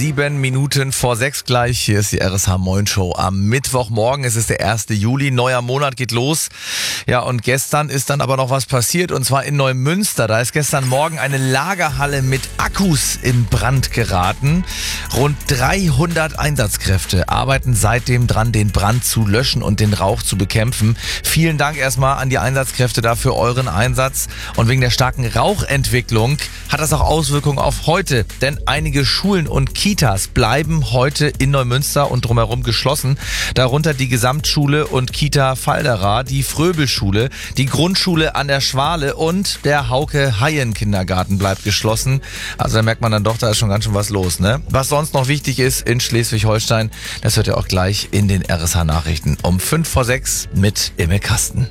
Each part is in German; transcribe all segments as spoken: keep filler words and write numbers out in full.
Sieben Minuten vor sechs gleich. Hier ist die R S H Moin Show am Mittwochmorgen. Es ist der erste Juli. Neuer Monat geht los. Ja, und gestern ist dann aber noch was passiert. Und zwar in Neumünster. Da ist gestern Morgen eine Lagerhalle mit Akkus in Brand geraten. Rund dreihundert Einsatzkräfte arbeiten seitdem dran, den Brand zu löschen und den Rauch zu bekämpfen. Vielen Dank erstmal an die Einsatzkräfte dafür euren Einsatz. Und wegen der starken Rauchentwicklung hat das auch Auswirkungen auf heute. Denn einige Schulen und Kitas bleiben heute in Neumünster und drumherum geschlossen. Darunter die Gesamtschule und Kita Faldera, die Fröbelschule, die Grundschule an der Schwale und der Hauke-Haien-Kindergarten bleibt geschlossen. Also da merkt man dann doch, da ist schon ganz schön was los, ne? Was sonst noch wichtig ist in Schleswig-Holstein, das hört ihr auch gleich in den R S H-Nachrichten um fünf vor sechs mit Imme Kasten.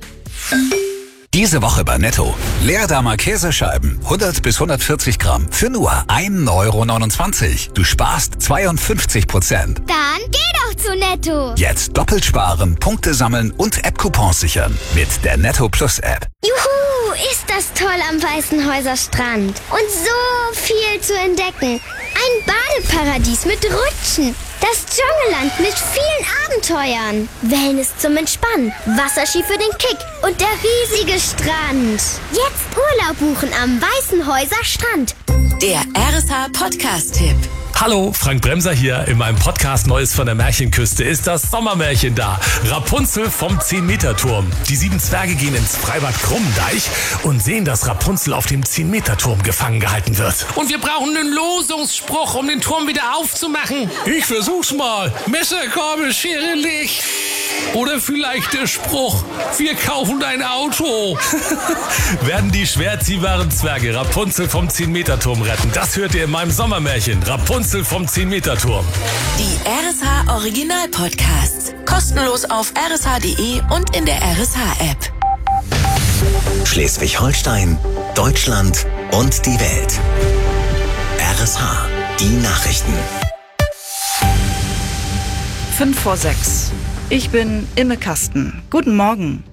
Diese Woche bei Netto. Leerdammer Käsescheiben, hundert bis hundertvierzig Gramm für nur ein Euro neunundzwanzig. Du sparst zweiundfünfzig Prozent. Dann geh doch zu Netto. Jetzt doppelt sparen, Punkte sammeln und App-Coupons sichern mit der Netto Plus App. Juhu, ist das toll am Weißenhäuser Strand. Und so viel zu entdecken. Ein Badeparadies mit Rutschen. Das Dschungelland mit vielen Abenteuern. Wellness zum Entspannen. Wasserski für den Kick. Und der riesige Strand. Jetzt Urlaub buchen am Weißenhäuser Strand. Der R S H Podcast-Tipp. Hallo, Frank Bremser hier. In meinem Podcast Neues von der Märchenküste ist das Sommermärchen da. Rapunzel vom zehn-Meter-Turm. Die sieben Zwerge gehen ins Freibad Krummendeich und sehen, dass Rapunzel auf dem zehn-Meter-Turm gefangen gehalten wird. Und wir brauchen einen Losungsspruch, um den Turm wieder aufzumachen. Ich versuch's mal. Messer, Gabel, Schere, Licht. Oder vielleicht der Spruch, wir kaufen dein Auto. Werden die schwerziehbaren Zwerge Rapunzel vom zehn-Meter-Turm retten? Das hört ihr in meinem Sommermärchen. Rapunzel vom zehn-Meter-Turm. Die R S H Original Podcasts. Kostenlos auf r s h punkt d e und in der R S H-App. Schleswig-Holstein, Deutschland und die Welt. R S H, die Nachrichten. Fünf vor sechs. Ich bin Imme Kasten. Guten Morgen.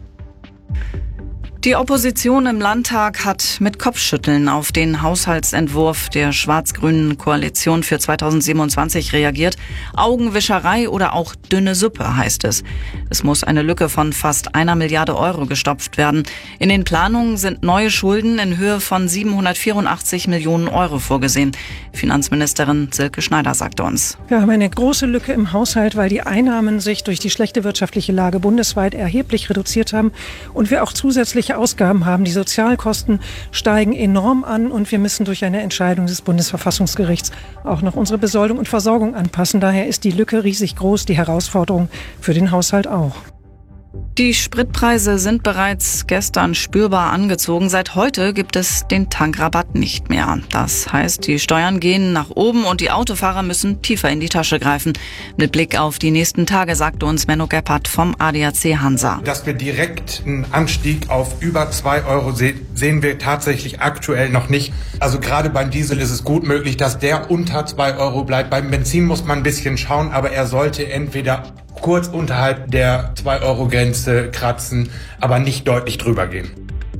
Die Opposition im Landtag hat mit Kopfschütteln auf den Haushaltsentwurf der schwarz-grünen Koalition für zweitausendsiebenundzwanzig reagiert. Augenwischerei oder auch dünne Suppe, heißt es. Es muss eine Lücke von fast einer Milliarde Euro gestopft werden. In den Planungen sind neue Schulden in Höhe von siebenhundertvierundachtzig Millionen Euro vorgesehen. Finanzministerin Silke Schneider sagte uns. Wir haben eine große Lücke im Haushalt, weil die Einnahmen sich durch die schlechte wirtschaftliche Lage bundesweit erheblich reduziert haben und wir auch zusätzliche Ausgaben haben. Die Sozialkosten steigen enorm an und wir müssen durch eine Entscheidung des Bundesverfassungsgerichts auch noch unsere Besoldung und Versorgung anpassen. Daher ist die Lücke riesig groß, die Herausforderung für den Haushalt auch. Die Spritpreise sind bereits gestern spürbar angezogen. Seit heute gibt es den Tankrabatt nicht mehr. Das heißt, die Steuern gehen nach oben und die Autofahrer müssen tiefer in die Tasche greifen. Mit Blick auf die nächsten Tage sagte uns Menno Gebhardt vom A D A C Hansa. Dass wir direkt einen Anstieg auf über zwei Euro se- sehen wir tatsächlich aktuell noch nicht. Also gerade beim Diesel ist es gut möglich, dass der unter zwei Euro bleibt. Beim Benzin muss man ein bisschen schauen, aber er sollte entweder kurz unterhalb der zwei Euro Grenze kratzen, aber nicht deutlich drüber gehen.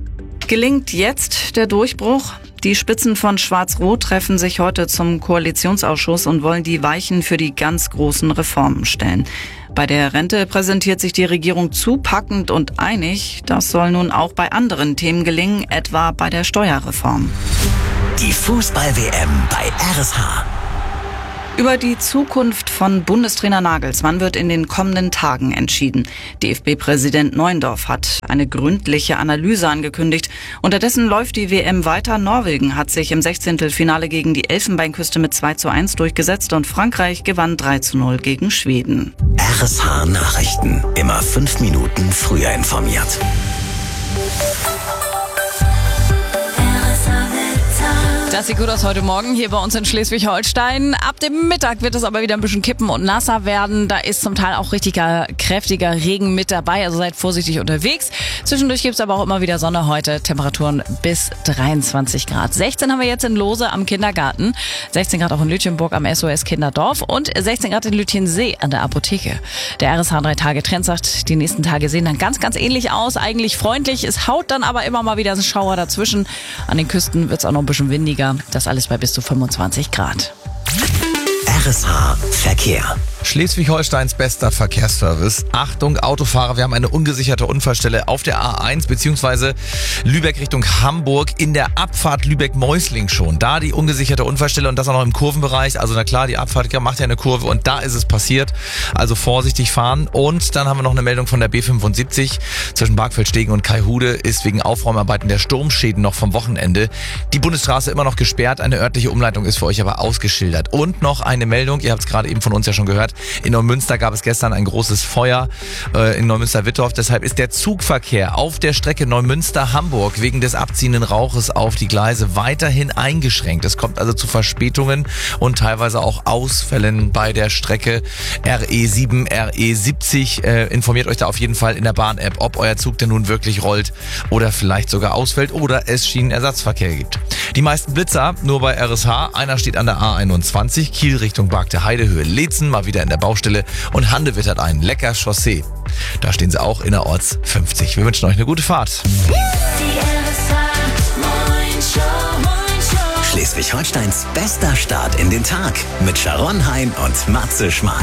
Gelingt jetzt der Durchbruch? Die Spitzen von Schwarz-Rot treffen sich heute zum Koalitionsausschuss und wollen die Weichen für die ganz großen Reformen stellen. Bei der Rente präsentiert sich die Regierung zupackend und einig. Das soll nun auch bei anderen Themen gelingen, etwa bei der Steuerreform. Die Fußball-W M bei R S H. Über die Zukunft von Bundestrainer Nagelsmann wird in den kommenden Tagen entschieden. D F B-Präsident Neuendorf hat eine gründliche Analyse angekündigt. Unterdessen läuft die W M weiter. Norwegen hat sich im Sechzehntelfinale gegen die Elfenbeinküste mit zwei zu eins durchgesetzt und Frankreich gewann drei zu null gegen Schweden. R S H Nachrichten. Immer fünf Minuten früher informiert. Das sieht gut aus heute Morgen hier bei uns in Schleswig-Holstein. Ab dem Mittag wird es aber wieder ein bisschen kippen und nasser werden. Da ist zum Teil auch richtiger, kräftiger Regen mit dabei. Also seid vorsichtig unterwegs. Zwischendurch gibt es aber auch immer wieder Sonne heute. Temperaturen bis dreiundzwanzig Grad. sechzehn haben wir jetzt in Lose am Kindergarten. sechzehn Grad auch in Lütjenburg am S O S Kinderdorf. Und sechzehn Grad in Lütjensee an der Apotheke. Der R S H drei Tage Trend sagt, die nächsten Tage sehen dann ganz, ganz ähnlich aus. Eigentlich freundlich. Es haut dann aber immer mal wieder ein Schauer dazwischen. An den Küsten wird es auch noch ein bisschen windiger. Das alles bei bis zu fünfundzwanzig Grad. R S H Verkehr. Schleswig-Holsteins bester Verkehrsservice. Achtung, Autofahrer, wir haben eine ungesicherte Unfallstelle auf der A eins beziehungsweise Lübeck Richtung Hamburg in der Abfahrt Lübeck-Meusling schon. Da die ungesicherte Unfallstelle und das auch noch im Kurvenbereich. Also na klar, die Abfahrt macht ja eine Kurve und da ist es passiert. Also vorsichtig fahren. Und dann haben wir noch eine Meldung von der B fünfundsiebzig. Zwischen Barkfeldstegen und Kaihude ist wegen Aufräumarbeiten der Sturmschäden noch vom Wochenende die Bundesstraße immer noch gesperrt. Eine örtliche Umleitung ist für euch aber ausgeschildert. Und noch eine Meldung, ihr habt es gerade eben von uns ja schon gehört. In Neumünster gab es gestern ein großes Feuer äh, in Neumünster-Wittorf. Deshalb ist der Zugverkehr auf der Strecke Neumünster-Hamburg wegen des abziehenden Rauches auf die Gleise weiterhin eingeschränkt. Es kommt also zu Verspätungen und teilweise auch Ausfällen bei der Strecke R E sieben, R E siebzig. Äh, informiert euch da auf jeden Fall in der Bahn-App, ob euer Zug denn nun wirklich rollt oder vielleicht sogar ausfällt oder es Schienenersatzverkehr gibt. Die meisten Blitzer nur bei R S H. Einer steht an der A einundzwanzig, Kiel Richtung Barkte Heidehöhe Leetzen, mal wieder in der Baustelle und Handewitt hat einen Lecker Chaussee. Da stehen sie auch innerorts fünfzig. Wir wünschen euch eine gute Fahrt. Schleswig-Holsteins bester Start in den Tag mit Sharon Hein und Matze Schmark.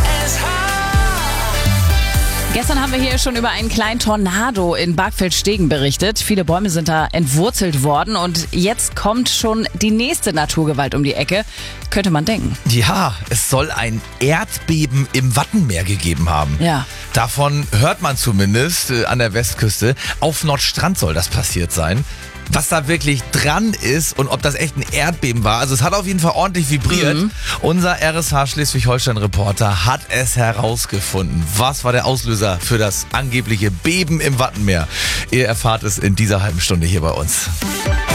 Gestern haben wir hier schon über einen kleinen Tornado in Barkfeldstegen berichtet. Viele Bäume sind da entwurzelt worden und jetzt kommt schon die nächste Naturgewalt um die Ecke, könnte man denken. Ja, es soll ein Erdbeben im Wattenmeer gegeben haben. Ja. Davon hört man zumindest äh, an der Westküste. Auf Nordstrand soll das passiert sein. Was da wirklich dran ist und ob das echt ein Erdbeben war. Also es hat auf jeden Fall ordentlich vibriert. Mhm. Unser R S H Schleswig-Holstein-Reporter hat es herausgefunden. Was war der Auslöser für das angebliche Beben im Wattenmeer? Ihr erfahrt es in dieser halben Stunde hier bei uns.